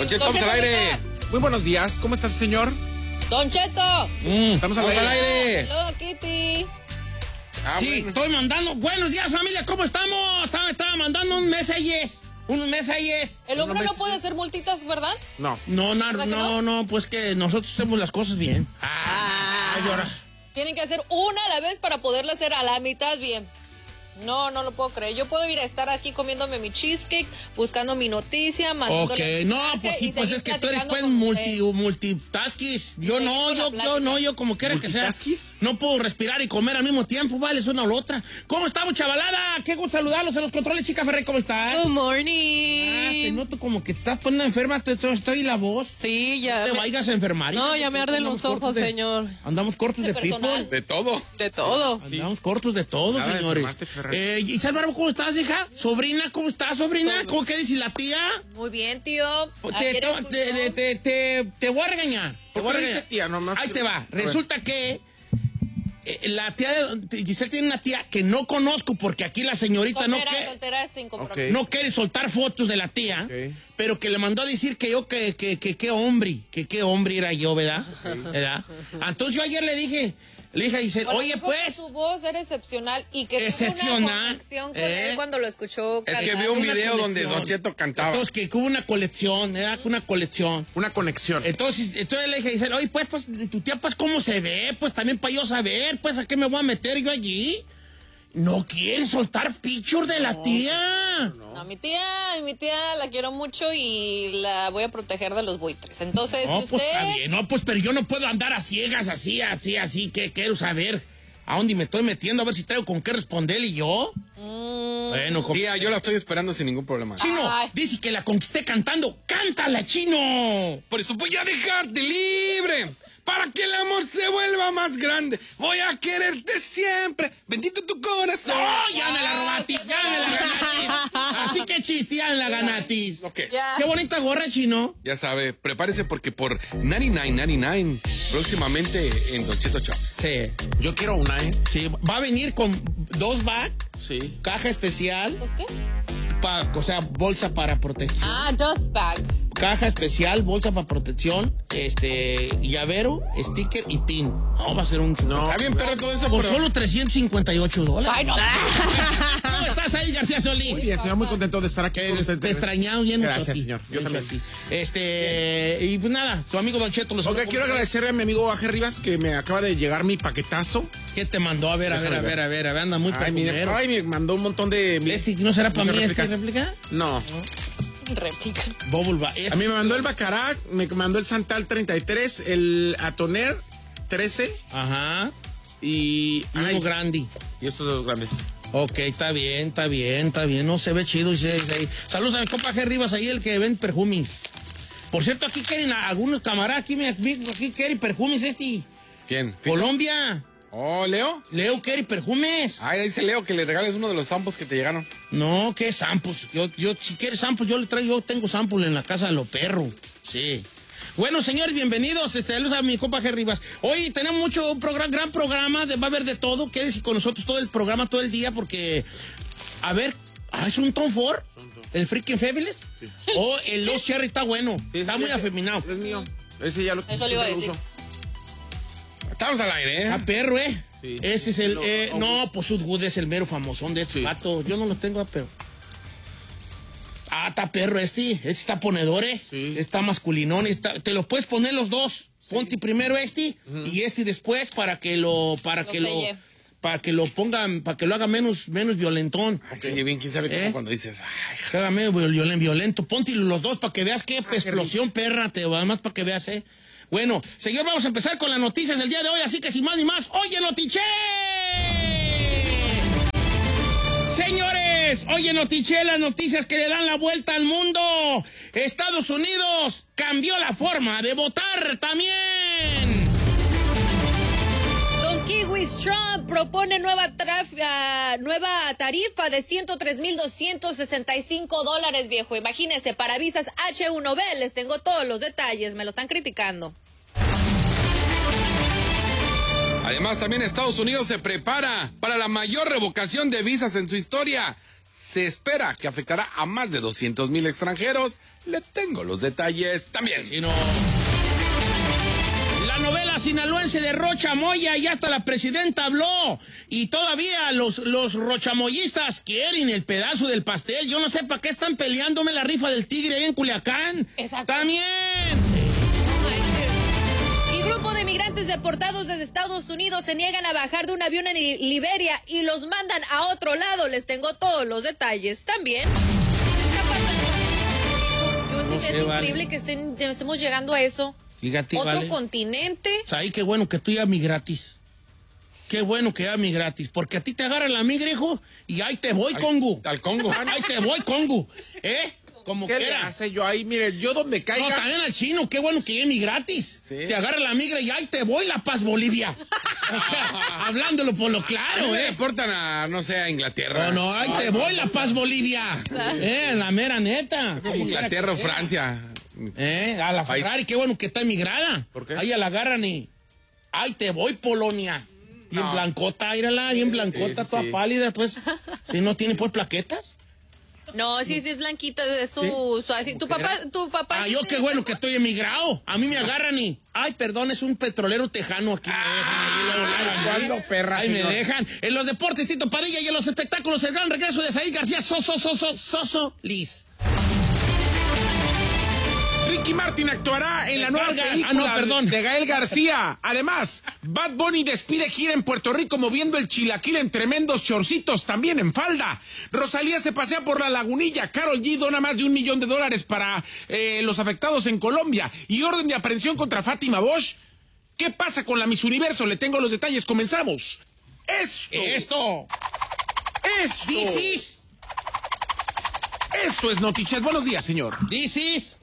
Don Cheto, vamos al aire. Muy buenos días, ¿cómo está, señor? Don Cheto. Estamos al aire. Hello, Kitty. Sí, Bueno. estoy mandando. Buenos días, familia, ¿cómo estamos? Estaba mandando un mensajes. Unos mensajes. El hombre No no me- puede hacer multitas, ¿verdad? No. ¿Verdad que No, pues que nosotros hacemos las cosas bien. Ay, ahora. Tienen que hacer una a la vez para poderla hacer a la mitad bien. No lo puedo creer. Yo puedo ir a estar aquí comiéndome mi cheesecake, buscando mi noticia, Ok, mandándole no, mensaje pues sí, y pues seguir es que tú eres pues platicando con usted. multitaskis. Yo Seguir no, con la plática. yo como quiera que sea. ¿Multitaskis? No puedo respirar y comer al mismo tiempo, vale, es una o la otra. ¿Cómo estamos, chavalada? Qué gusto saludarlos en los controles, chica Ferrey, ¿cómo estás? Good Ah, morning. te noto como que estás poniendo enferma, te estoy la voz. Sí, ya. Te vayas a enfermar. No, ya me arden Andamos los ojos, cortos de- señor. Andamos cortos de personal. people. De todo. De todo. Andamos cortos de todo, Nada de señores. enfermarte, Ferrari. Isabel Barbo, ¿cómo estás, hija? Sobrina, ¿cómo estás, sobrina? ¿Cómo qué dice la tía? Muy bien, tío. Te, Ayer te, escuchó- te voy a regañar. Te voy a ¿Por qué regañar. dice tía? Nomás Ahí te quiero- va. A ver. Resulta que la tía de Giselle tiene una tía que no conozco porque aquí la señorita soltera sin compromiso. Ok. no quiere soltar fotos de la tía, Ok. pero que le mandó a decir que yo, que qué hombre era yo, ¿verdad? ¿Verdad? Entonces yo ayer le dije a Giselle, Bueno, oye, dijo pues... que su voz era excepcional y que tuvo Excepcional, una conexión con ¿eh? él cuando lo escuchó Es que cantar. vi un Una video donde colección. Don Cheto cantaba. Entonces que hubo una colección, ¿verdad? Una colección. Una conexión. Entonces le dije a Giselle, oye, pues, tu tía, pues, ¿cómo se ve? Pues, también para yo saber, pues, ¿a qué me voy a meter yo allí? No quiere soltar picture de la tía. No, mi tía la quiero mucho y la voy a proteger de los buitres. Entonces, No, si pues, está usted... bien. No, pues, pero yo no puedo andar a ciegas, así, que quiero saber a dónde me estoy metiendo, a ver si traigo con qué responderle yo. Bueno, Tía, yo la estoy esperando sin ningún problema. Chino, Ay. dice que la conquisté cantando. ¡Cántala, Chino! Por eso voy a dejarte libre. Para que el amor se vuelva más grande. Voy a quererte siempre. Bendito tu corazón. ¡Oh, ya me la robatis! ¡Ya me la ganatis! Así que chiste, ya me la ganatis. Ok. Ya. ¡Qué bonita gorra, Chino! Ya sabe, prepárese porque por 99.99 próximamente en Don Cheto Chops. Sí. Yo quiero una, ¿eh? Sí, va a venir con 2 bags, Sí. caja especial, ¿Los qué? o sea, bolsa para protección. Ah, Just Back. Caja especial, bolsa para protección, llavero, sticker y pin. No, va a ser un... No. Está bien, perro, todo eso, Por pero... solo $358. Ay, no. ¿Cómo estás ahí, García Solís? Muy bien, señor, muy contento de estar aquí con usted. Te extrañamos bien. Gracias, Toti. señor. Yo Mucho también. a ti. Y pues nada, su amigo Don Cheto los Oiga, saluda. quiero agradecerle a mi amigo Aje Rivas que me acaba de llegar mi paquetazo. ¿Qué te mandó? A ver, anda muy Ay, mire, perfumero. ay, me mandó un montón de... ¿No será para muchas mí esta réplicas. réplica? No. Réplica. Bubble A mí me mandó el Baccarat, me mandó el Santal 33, el Atoner 13 Ajá. y... Y uno grande. Y estos dos grandes. Ok, está bien. No, se ve chido. Saludos a mi compa G. Rivas, ahí el que vende perfumes. Por cierto, aquí quieren algunos camaradas, aquí quieren perfumes ¿Quién? Colombia. Oh, ¿Leo? Leo quiere perfumes. Ay, dice Leo que le regales uno de los samples que te llegaron. No, ¿qué samples? Yo si quieres samples, yo tengo samples en la casa de los perros. Sí. Bueno, señores, bienvenidos. Saludos a mi compa G. Rivas. Hoy tenemos gran programa, va a haber de todo. Quédese con nosotros todo el programa, todo el día, porque, a ver, ¿es un Tom Ford? ¿El Freaking Fabulous? Sí. O el Los Cherry está bueno, Sí, está sí, muy ese afeminado. Es mío. Ese ya lo Eso le iba a decir. uso. Estamos al aire, ¿eh? Ah, perro, Sí. Ese es el... No, no, pues Sudwood es el mero famosón de estos Sí. vatos. Yo no los tengo, pero... Ah, está perro este está ponedor, Sí. Está masculinón, te los puedes poner los dos. Ponte primero y después para que lo selle. pongan, para que lo haga menos violentón. Ay, sí, bien, quién sabe cómo cuando dices, ay, Que haga menos violento. Ponte los dos para que veas qué explosión, perra, te va más para que veas, Bueno, señor, vamos a empezar con las noticias del día de hoy, así que sin más ni más, ¡oye, Notiche! Señores, oye, Notiche, las noticias que le dan la vuelta al mundo. Estados Unidos cambió la forma de votar también. Don Kiwis Trump propone nueva tarifa de $103,265, viejo. Imagínense, para visas H1B, les tengo todos los detalles, me lo están criticando. Además, también Estados Unidos se prepara para la mayor revocación de visas en su historia. se espera que afectará a más de 200,000 extranjeros. Le tengo los detalles también. Si no... La novela sinaloense de Rocha Moya, y hasta la presidenta habló. Y todavía los rochamoyistas quieren el pedazo del pastel. Yo no sé para qué están peleándome la rifa del tigre ahí en Culiacán. Exacto. También. Y grupo de migrantes deportados desde Estados Unidos se niegan a bajar de un avión en Liberia y los mandan a otro lado. Les tengo todos los detalles también. Yo sí, es increíble que estemos llegando a eso. Fíjate, otro vale. continente. O sea, ahí qué bueno que tú ya mi gratis. Qué bueno que ya mi gratis. Porque a ti te agarra la migra, hijo, y ahí te voy, Congo. Al Congo. Ahí te voy, Congo. Como ¿Qué le quiera. hace yo ahí? Mire, yo donde caiga... No, también al chino, qué bueno que ya mi gratis. Sí. Te agarra la migra y ahí te voy, La Paz, Bolivia. O sea, hablándolo por lo claro, Me deportan a, no sé, a Inglaterra. No, ahí te voy, La Paz, Bolivia. La mera neta. Como Inglaterra o Francia. A la País. Ferrari, qué bueno que está emigrada. ¿Por qué? Ahí la agarran y... Ahí te voy, Polonia. Bien No. blancota, mírala, bien blancota, sí, toda sí. pálida, pues. Si no tiene, pues, plaquetas. No, sí es blanquita, es su así. Tu papá. Ah, yo qué bueno que estoy emigrado. A mí me agarran y... Ay, perdón, es un petrolero tejano aquí. ¿Cuándo, perra, Ahí me señor? dejan. En los deportes, Tito Padilla, y en los espectáculos, el gran regreso de Said García. Soso, Liz. Ricky Martin actuará en la nueva película de Gael García. Además, Bad Bunny despide gira en Puerto Rico moviendo el chilaquil en tremendos chorcitos, también en falda. Rosalía se pasea por la Lagunilla. Karol G dona más de $1 millón para los afectados en Colombia. Y orden de aprehensión contra Fátima Bosch. ¿Qué pasa con la Miss Universo? Le tengo los detalles. Comenzamos. Esto es Notichet. Buenos días, señor. This is...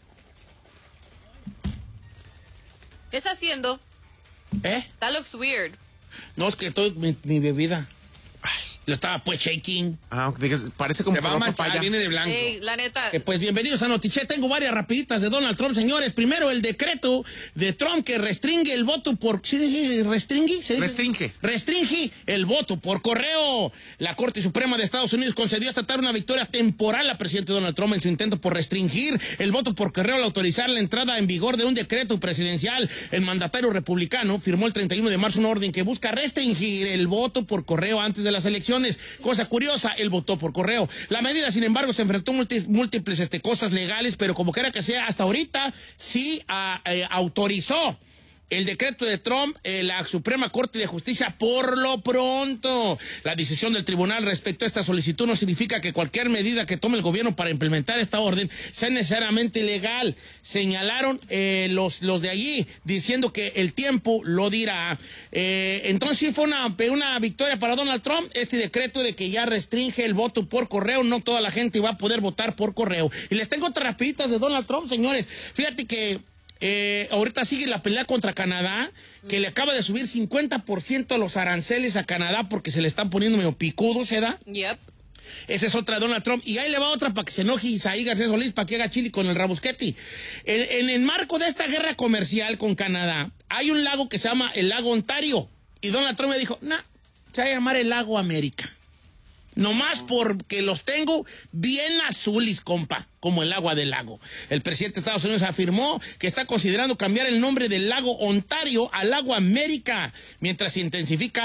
¿Qué está haciendo? That looks weird. No, es que estoy mi bebida. Lo estaba pues shaking. Parece como Te va a color manchar, papaya. viene de blanco. Sí, la neta. Pues bienvenidos a Notichet. Tengo varias rapiditas de Donald Trump, señores. Primero, el decreto de Trump que restringe el voto por... ¿Sí restringe? ¿Se dice? Restringe el voto por correo. La Corte Suprema de Estados Unidos concedió esta tarde una victoria temporal al presidente Donald Trump en su intento por restringir el voto por correo al autorizar la entrada en vigor de un decreto presidencial. El mandatario republicano firmó el 31 de marzo una orden que busca restringir el voto por correo antes de las elecciones. Cosa curiosa, él votó por correo. La medida, sin embargo, se enfrentó a múltiples cosas legales, pero como quiera que sea, hasta ahorita sí autorizó el decreto de Trump, la Suprema Corte de Justicia, por lo pronto. La decisión del tribunal respecto a esta solicitud no significa que cualquier medida que tome el gobierno para implementar esta orden sea necesariamente legal. Señalaron los de allí, diciendo que el tiempo lo dirá. Entonces sí fue una victoria para Donald Trump, este decreto de que ya restringe el voto por correo. No toda la gente va a poder votar por correo. Y les tengo otras rapiditas de Donald Trump, señores. Fíjate que ahorita sigue la pelea contra Canadá, que le acaba de subir 50% los aranceles a Canadá porque se le están poniendo medio picudos, ¿se da? Yep. Esa es otra de Donald Trump. Y ahí le va otra para que se enoje Isaí García Solís, para que haga chili con el rabusqueti. En el marco de esta guerra comercial con Canadá, hay un lago que se llama el lago Ontario. Y Donald Trump me dijo, se va a llamar el lago América. Nomás porque los tengo bien azules, compa, como el agua del lago. El presidente de Estados Unidos afirmó que está considerando cambiar el nombre del lago Ontario al lago América, mientras se intensifica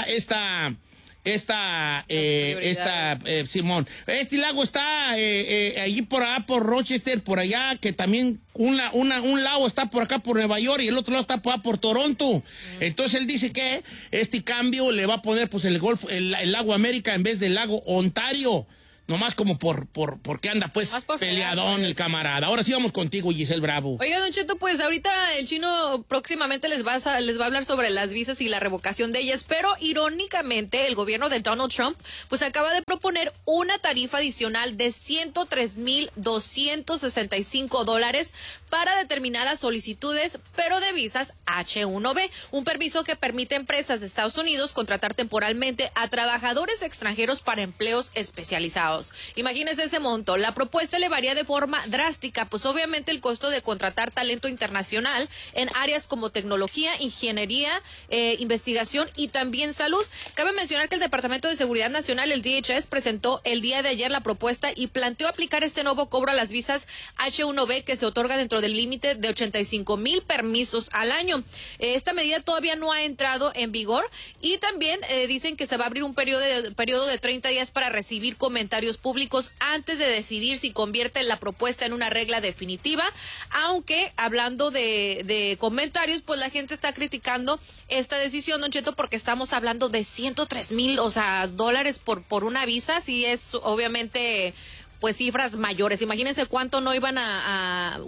Simón. Este lago está allí por allá, por Rochester, por allá, que también un lago está por acá por Nueva York y el otro lado está por Toronto. Entonces él dice que este cambio le va a poner pues el lago América en vez del lago Ontario. Nomás como porque anda pues peleadón el camarada. Ahora sí vamos contigo, Giselle Bravo. Oiga, Don Cheto, pues ahorita el chino próximamente les va a hablar sobre las visas y la revocación de ellas, pero irónicamente el gobierno de Donald Trump pues acaba de proponer una tarifa adicional de $103,265 para determinadas solicitudes, pero de visas H-1B, un permiso que permite a empresas de Estados Unidos contratar temporalmente a trabajadores extranjeros para empleos especializados. Charles. Imagínense ese monto. La propuesta elevaría de forma drástica, pues obviamente el costo de contratar talento internacional en áreas como tecnología, ingeniería, investigación y también salud. Cabe mencionar que el Departamento de Seguridad Nacional, el DHS, presentó el día de ayer la propuesta y planteó aplicar este nuevo cobro a las visas H-1B que se otorga dentro del límite de 85,000 permisos al año. Esta medida todavía no ha entrado en vigor y también dicen que se va a abrir un periodo de 30 días para recibir comentarios públicos antes de decidir si convierte la propuesta en una regla definitiva, aunque hablando de comentarios, pues la gente está criticando esta decisión, Don Cheto, porque estamos hablando de 103,000, dólares por una visa, si es obviamente pues cifras mayores. Imagínense cuánto no van a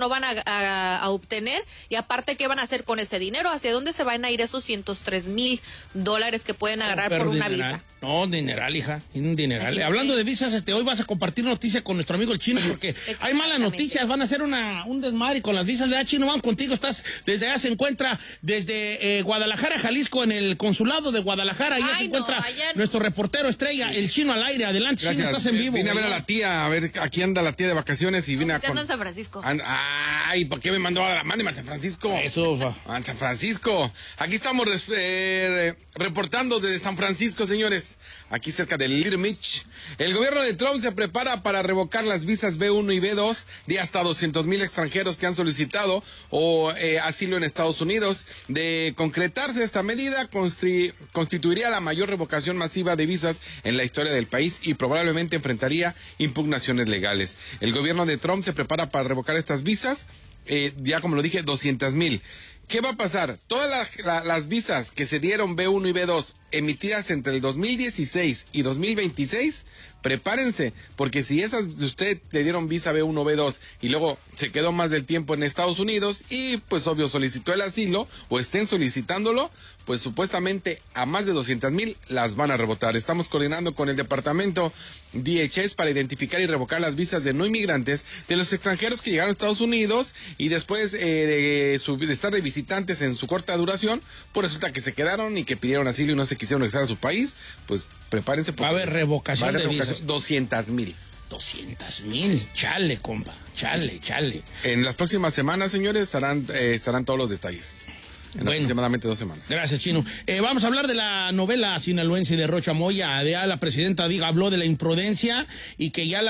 obtener y aparte qué van a hacer con ese dinero, hacia dónde se van a ir esos 103,000 dólares que pueden agarrar por una visa. No, dineral, hija, un dineral. Hablando de visas, hoy vas a compartir noticia con nuestro amigo el Chino porque hay malas noticias, van a hacer un desmadre con las visas de Chino. Vamos contigo, desde allá se encuentra, desde Guadalajara, Jalisco, en el consulado de Guadalajara, allá se encuentra nuestro reportero estrella, el Chino al aire. Adelante, Gracias. Chino, estás en vivo. Vine a ver a la tía, a ver, aquí anda la tía de vacaciones y vine a... Anda en San Francisco. Ay, ¿por qué me mandó a mándeme a San Francisco? Eso, a San Francisco. Aquí estamos reportando desde San Francisco, señores. Aquí cerca de Little Mitch. El gobierno de Trump se prepara para revocar las visas B1 y B2 de hasta 200,000 extranjeros que han solicitado asilo en Estados Unidos. De concretarse esta medida, constituiría la mayor revocación masiva de visas en la historia del país y probablemente enfrentaría impugnaciones legales. El gobierno de Trump se prepara para revocar estas visas, ya como lo dije, 200,000. ¿Qué va a pasar? Todas las visas que se dieron B1 y B2 emitidas entre el 2016 y 2026, prepárense, porque si esas de usted le dieron visa B1 o B2 y luego se quedó más del tiempo en Estados Unidos y pues obvio solicitó el asilo o estén solicitándolo, pues supuestamente a más de 200,000 las van a rebotar. Estamos coordinando con el departamento DHS para identificar y revocar las visas de no inmigrantes de los extranjeros que llegaron a Estados Unidos y después de estar de visitantes en su corta duración, pues resulta que se quedaron y que pidieron asilo y no se quisieron regresar a su país, pues prepárense. Va a haber revocación de visas. 200,000. 200,000, chale, compa, chale. En las próximas semanas, señores, estarán todos los detalles. En aproximadamente 2 semanas. Gracias, Chino. Vamos a hablar de la novela sinaloense de Rocha Moya. Ya la presidenta habló de la imprudencia y que ya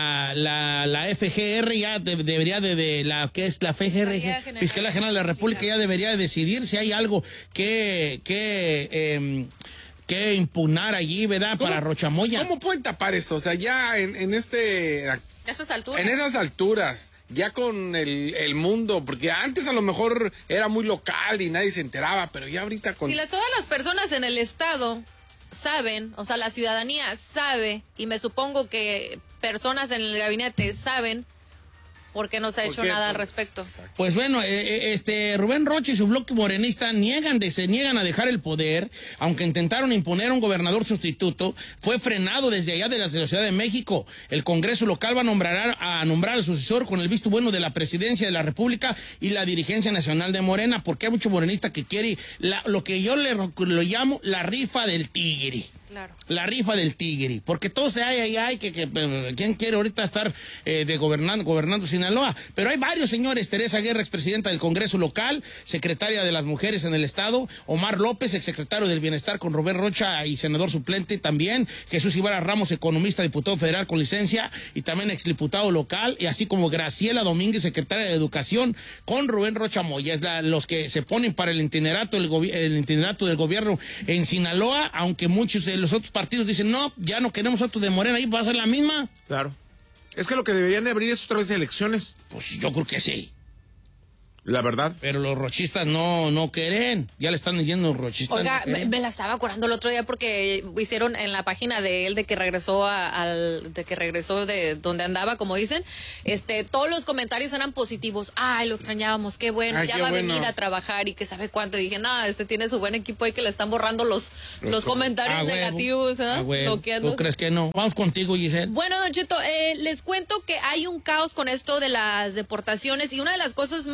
la FGR ya debería ¿qué es la FGR? Fiscalía General de la República ya debería de decidir si hay algo que impugnar allí, ¿verdad? Para Rocha Moya. ¿Cómo pueden tapar eso? O sea, ya en esas alturas. En esas alturas, ya con el mundo, porque antes a lo mejor era muy local y nadie se enteraba, pero ya ahorita con... Si todas las personas en el estado saben, o sea, la ciudadanía sabe, y me supongo que personas en el gabinete saben, ¿por qué no se ha hecho nada al respecto? Pues bueno, Rubén Rocha y su bloque morenista se niegan a dejar el poder, aunque intentaron imponer a un gobernador sustituto, fue frenado desde allá de la Ciudad de México. El Congreso local va a nombrar al sucesor con el visto bueno de la Presidencia de la República y la dirigencia nacional de Morena, porque hay mucho morenista que quiere lo que yo lo llamo la rifa del tigre. Claro. La rifa del tigre, porque todo se hay que ¿quién quiere ahorita estar gobernando Sinaloa? Pero hay varios señores: Teresa Guerra, expresidenta del Congreso local, secretaria de las Mujeres en el Estado; Omar López, exsecretario del Bienestar con Rubén Rocha y senador suplente también; Jesús Ibarra Ramos, economista, diputado federal con licencia y también exdiputado local; y así como Graciela Domínguez, secretaria de Educación con Rubén Rocha Moya. Es los que se ponen para el itinerato del gobierno en Sinaloa, aunque muchos de los otros partidos dicen, no, ya no queremos otro de Morena, ahí va a ser la misma. Claro. Es que lo que deberían de abrir es otra vez elecciones. Pues yo creo que sí. La verdad. Pero los rochistas no quieren. Ya le están diciendo los rochistas. Oiga, me la estaba acordando el otro día porque hicieron en la página de él de que regresó de donde andaba, como dicen. Todos los comentarios eran positivos. Ay, lo extrañábamos, qué bueno, ya va a venir a trabajar y que sabe cuánto. Y dije, tiene su buen equipo ahí que le están borrando los comentarios negativos. ¿Tú crees que no? Vamos contigo, Giselle. Bueno, Don Cheto, les cuento que hay un caos con esto de las deportaciones y una de las cosas más recientes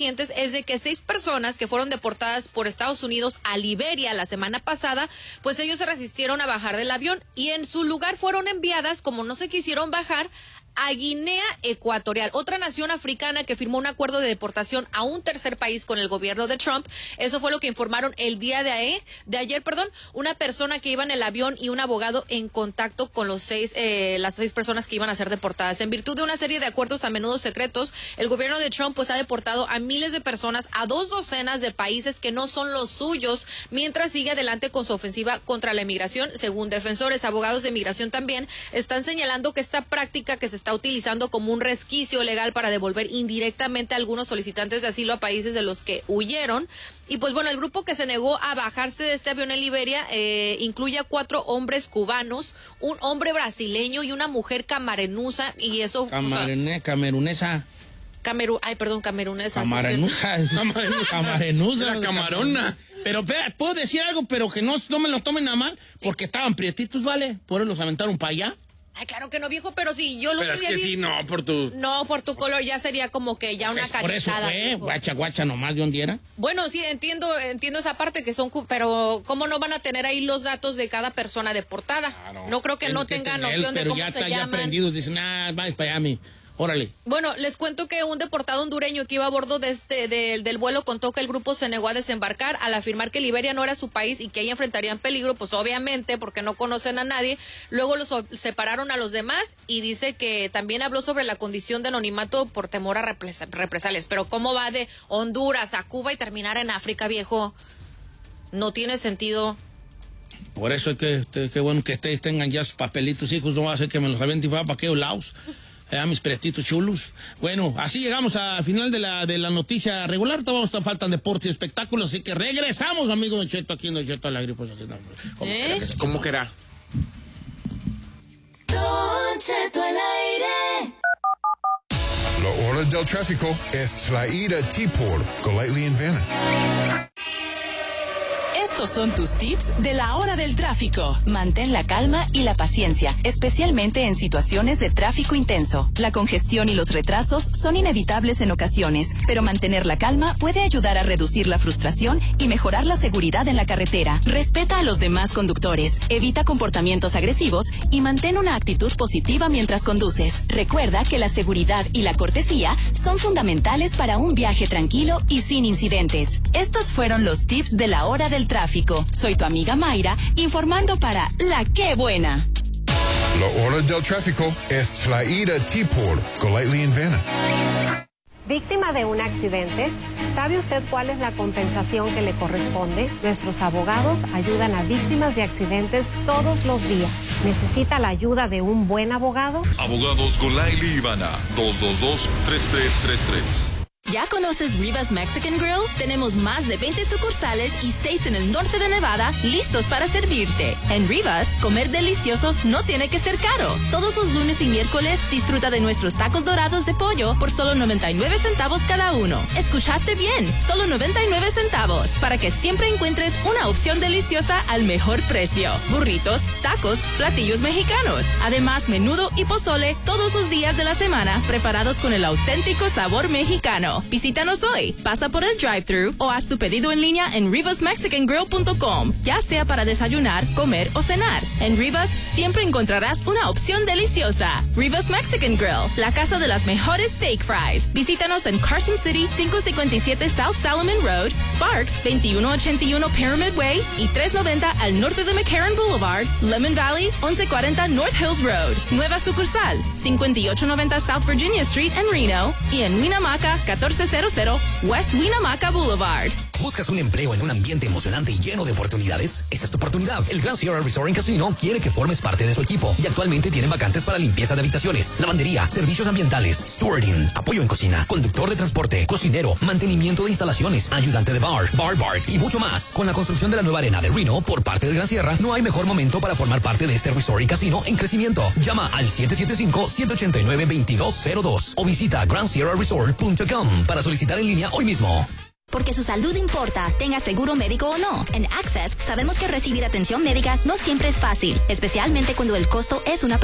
recientes es de que 6 personas que fueron deportadas por Estados Unidos a Liberia la semana pasada, pues ellos se resistieron a bajar del avión y en su lugar fueron enviadas, como no se quisieron bajar, a Guinea Ecuatorial, otra nación africana que firmó un acuerdo de deportación a un tercer país con el gobierno de Trump. Eso fue lo que informaron el día de ayer, una persona que iba en el avión y un abogado en contacto con las 6 personas que iban a ser deportadas. En virtud de una serie de acuerdos a menudo secretos, el gobierno de Trump pues ha deportado a miles de personas a 2 docenas de países que no son los suyos, mientras sigue adelante con su ofensiva contra la inmigración. Según defensores, abogados de inmigración también están señalando que esta práctica que se está utilizando como un resquicio legal para devolver indirectamente a algunos solicitantes de asilo a países de los que huyeron. Y pues bueno, el grupo que se negó a bajarse de este avión en Liberia incluye a 4 hombres cubanos, un hombre brasileño y una mujer camerunesa. Y eso... Camerunesa. Camerunesa. Camerunusa. La camarona. Pero puedo decir algo, pero que no me lo tomen a mal, porque estaban prietitos, ¿vale? Por eso los aventaron para allá. Ay, claro que no, viejo, pero si yo lo Pero es que sí, no, por tu... No, por tu color ya sería como que ya una cachetada. Por eso fue, guacha nomás de dónde era. Bueno, sí, entiendo esa parte que son... Pero ¿cómo no van a tener ahí los datos de cada persona deportada? Claro. No creo que no tengan noción de cómo se llaman. Pero ya aprendidos, dicen, vais para allá, órale. Bueno, les cuento que un deportado hondureño que iba a bordo del vuelo contó que el grupo se negó a desembarcar al afirmar que Liberia no era su país y que ahí enfrentarían peligro, pues obviamente porque no conocen a nadie. Luego los separaron a los demás y dice que también habló sobre la condición de anonimato por temor a represalias. Pero ¿cómo va de Honduras a Cuba y terminar en África, viejo? No tiene sentido. Por eso es que bueno que ustedes tengan ya sus papelitos, hijos, no va a ser que me los avienten para aquellos lados. Mis pretitos chulos. Bueno, así llegamos al final de la noticia regular. Todavía faltan deportes y espectáculos, así que regresamos, amigo Don Cheto, aquí en Don Cheto al aire. Pues aquí, ¿Cómo que era? Don Cheto al aire. La hora del tráfico es traída a ti por Golightly & Vanna. Estos son tus tips de la hora del tráfico. Mantén la calma y la paciencia, especialmente en situaciones de tráfico intenso. La congestión y los retrasos son inevitables en ocasiones, pero mantener la calma puede ayudar a reducir la frustración y mejorar la seguridad en la carretera. Respeta a los demás conductores, evita comportamientos agresivos y mantén una actitud positiva mientras conduces. Recuerda que la seguridad y la cortesía son fundamentales para un viaje tranquilo y sin incidentes. Estos fueron los tips de la hora del tráfico. Soy tu amiga Mayra, informando para La Qué Buena. La hora del tráfico es traída a ti por Golightly & Vanna. ¿Víctima de un accidente? ¿Sabe usted cuál es la compensación que le corresponde? Nuestros abogados ayudan a víctimas de accidentes todos los días. ¿Necesita la ayuda de un buen abogado? Abogados Golightly & Vanna, 222-3333. ¿Ya conoces Rivas Mexican Grill? Tenemos más de 20 sucursales y 6 en el norte de Nevada listos para servirte. En Rivas, comer delicioso no tiene que ser caro. Todos los lunes y miércoles disfruta de nuestros tacos dorados de pollo por solo 99 centavos cada uno. ¿Escuchaste bien? Solo 99 centavos para que siempre encuentres una opción deliciosa al mejor precio. Burritos, tacos, platillos mexicanos. Además, menudo y pozole todos los días de la semana preparados con el auténtico sabor mexicano. Visítanos hoy, pasa por el drive-thru o haz tu pedido en línea en rivasmexicangrill.com, ya sea para desayunar, comer o cenar. En Rivas siempre encontrarás una opción deliciosa. Rivas Mexican Grill, la casa de las mejores steak fries. Visítanos en Carson City, 557 South Salomon Road, Sparks, 2181 Pyramid Way y 390 al norte de McCarran Boulevard, Lemon Valley, 1140 North Hills Road. Nueva sucursal, 5890 South Virginia Street en Reno y en Winamaca, 1400 West Winamaca Boulevard. ¿Buscas un empleo en un ambiente emocionante y lleno de oportunidades? Esta es tu oportunidad. El Grand Sierra Resort and Casino quiere que formes parte de su equipo y actualmente tienen vacantes para limpieza de habitaciones, lavandería, servicios ambientales, stewarding, apoyo en cocina, conductor de transporte, cocinero, mantenimiento de instalaciones, ayudante de bar y mucho más. Con la construcción de la nueva arena de Reno por parte del Gran Sierra, no hay mejor momento para formar parte de este resort y casino en crecimiento. Llama al 775-189-2202 o visita grandsierraresort.com para solicitar en línea hoy mismo. Porque su salud importa, tenga seguro médico o no. En Access sabemos que recibir atención médica no siempre es fácil, especialmente cuando el costo es una